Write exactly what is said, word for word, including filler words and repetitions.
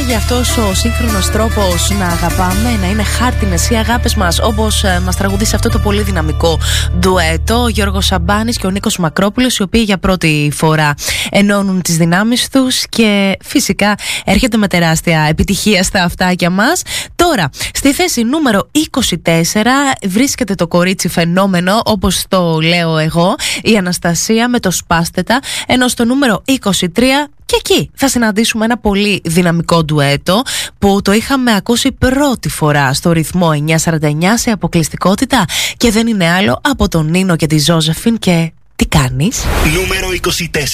για αυτός ο σύγχρονος τρόπος να αγαπάμε, να είναι χάρτινες οι αγάπες μας, όπως ε, μας τραγουδεί σε αυτό το πολύ δυναμικό ντουέτο ο Γιώργος Σαμπάνης και ο Νίκος Μακρόπουλος, οι οποίοι για πρώτη φορά ενώνουν τις δυνάμεις τους και φυσικά έρχεται με τεράστια επιτυχία στα αυτάκια μας. Τώρα, στη θέση νούμερο είκοσι τέσσερα βρίσκεται το κορίτσι φαινόμενο, όπως το λέω εγώ, η Αναστασία με το Σπάστετα, ενώ στο νούμερο είκοσι τρία και εκεί θα συναντήσουμε ένα πολύ δυναμικό ντουέτο που το είχαμε ακούσει πρώτη φορά στο ρυθμό εννιακόσια σαράντα εννιά σε αποκλειστικότητα και δεν είναι άλλο από τον Νίνο και τη Ζώζεφιν και «Τι κάνεις?» Νούμερο είκοσι τέσσερα.